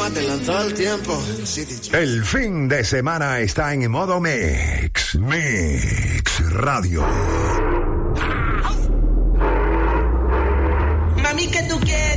tómatela todo el tiempo. El fin de semana está en modo Mix. Mix Radio. Mami, ¿qué tú quieres?